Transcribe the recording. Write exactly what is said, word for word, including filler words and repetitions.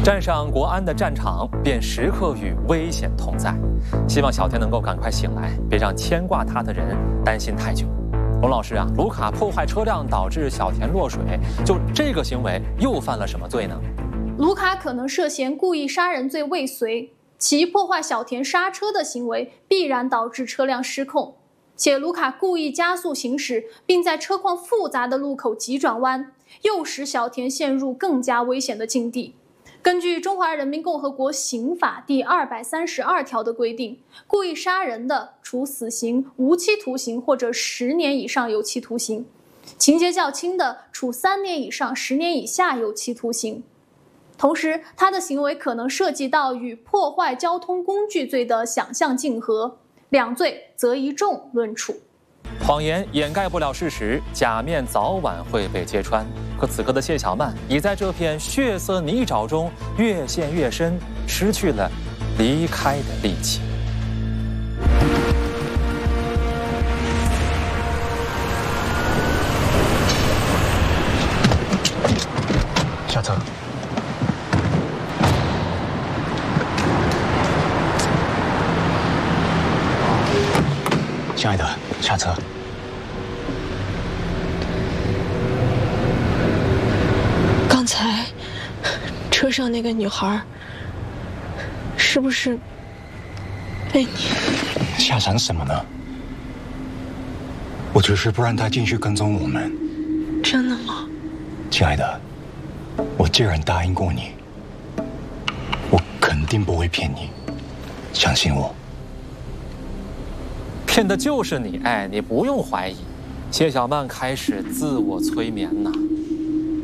站上国安的战场，便时刻与危险同在。希望小田能够赶快醒来，别让牵挂他的人担心太久。龙老师啊，卢卡破坏车辆导致小田落水，就这个行为又犯了什么罪呢？ 卢卡可能涉嫌故意杀人罪未遂，其破坏小田刹车的行为必然导致车辆失控，且卢卡故意加速行驶，并在车况复杂的路口急转弯，又使小田陷入更加危险的境地。根据《中华人民共和国刑法》第二百三十二条的规定，故意杀人的，处死刑、无期徒刑或者十年以上有期徒刑；情节较轻的，处三年以上十年以下有期徒刑。同时，他的行为可能涉及到与破坏交通工具罪的想象竞合，两罪则一重论处。 谎言掩盖不了事实，假面早晚会被揭穿。可此刻的谢小曼已在这片血色泥沼中越陷越深，失去了离开的力气。 下车。亲爱的，下车。 刚才车上那个女孩是不是被你吓闪什么呢？我只是不让她继续跟踪我们。 真的吗？ 亲爱的，我既然答应过你，我肯定不会骗你，相信我。 骗的就是你，哎，你不用怀疑。谢小曼开始自我催眠呐。